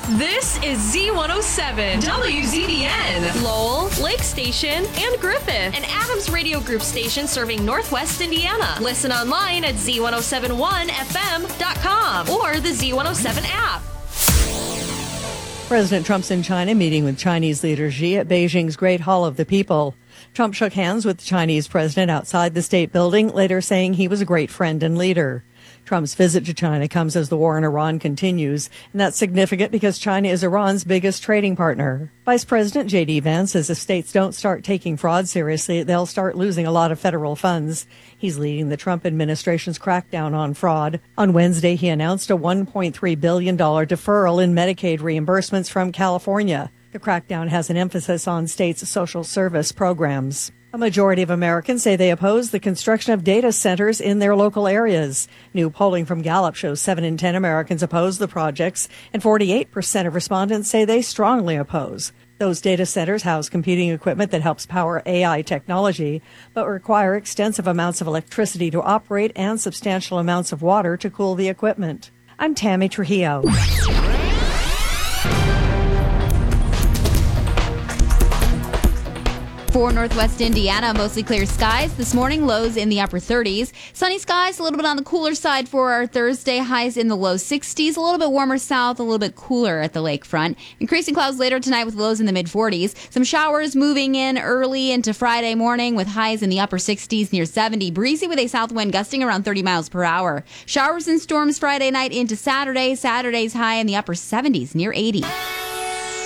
This is Z107, WZBN, Lowell, Lake Station, and Griffith, an Adams Radio Group station serving Northwest Indiana. Listen online at Z1071FM.com or the Z107 app. President Trump's in China meeting with Chinese leader Xi at Beijing's Great Hall of the People. Trump shook hands with the Chinese president outside the state building, later saying he was a great friend and leader. Trump's visit to China comes as the war in Iran continues, and that's significant because China is Iran's biggest trading partner. Vice President J.D. Vance says if states don't start taking fraud seriously, they'll start losing a lot of federal funds. He's leading the Trump administration's crackdown on fraud. On Wednesday, he announced a $1.3 billion deferral in Medicaid reimbursements from California. The crackdown has an emphasis on states' social service programs. A majority of Americans say they oppose the construction of data centers in their local areas. New polling from Gallup shows 7 in 10 Americans oppose the projects, and 48% of respondents say they strongly oppose. Those data centers house computing equipment that helps power AI technology, but require extensive amounts of electricity to operate and substantial amounts of water to cool the equipment. I'm Tammy Trujillo. For Northwest Indiana, mostly clear skies. This morning, lows in the upper 30s. Sunny skies, a little bit on the cooler side for our Thursday. Highs in the low 60s. A little bit warmer south, a little bit cooler at the lakefront. Increasing clouds later tonight with lows in the mid 40s. Some showers moving in early into Friday morning with highs in the upper 60s near 70. Breezy with a south wind gusting around 30 miles per hour. Showers and storms Friday night into Saturday. Saturday's high in the upper 70s near 80.